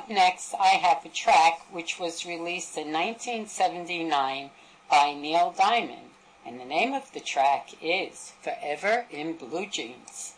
Up next, I have a track which was released in 1979 by Neil Diamond, and the name of the track is Forever in Blue Jeans.